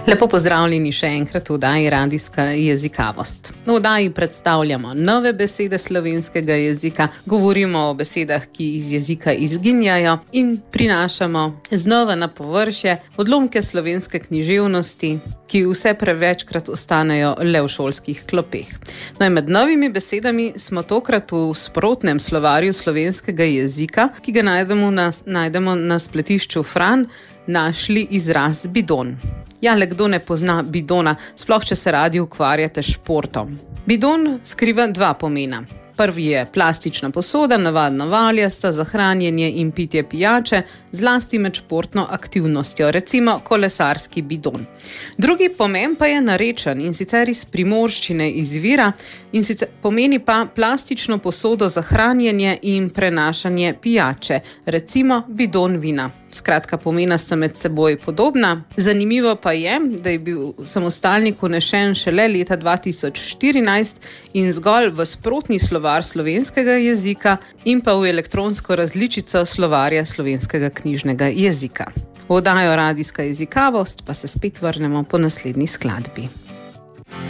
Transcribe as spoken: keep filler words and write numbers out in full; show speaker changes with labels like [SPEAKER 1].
[SPEAKER 1] Lepo pozdravljeni še enkrat v oddaji Radijska jezikavost. V oddaji predstavljamo nove besede slovenskega jezika, govorimo o besedah, ki iz jezika izginjajo in prinašamo znova na površje odlomke slovenske književnosti, ki vse prevečkrat ostanejo le v šolskih klopeh. No in med novimi besedami smo tokrat v sprotnem slovarju slovenskega jezika, ki ga najdemo na, najdemo na spletišču Fran, našli izraz bidon. Ja, le kdo ne pozna bidona, sploh če se radi ukvarjate s športom. Bidon skriva dva pomena. Prvi je plastična posoda, navadno valjasta za hranjenje in pitje pijače, zlasti med športno aktivnostjo, recimo kolesarski bidon. Drugi pomen pa je narečen in sicer iz primorščine izvira in sicer pomeni pa plastično posodo za hranjenje in prenašanje pijače, recimo bidon vina. Skratka, pomena sta med seboj podobna. Zanimivo pa je, da je bil samostalnik vnešen šele leta dva tisoč štirinajst in zgolj v sprotni slovar slovenskega jezika in pa v elektronsko različico slovarja slovenskega knjižnega jezika. V oddajo Radijska jezikavost pa se spet vrnemo po naslednji skladbi.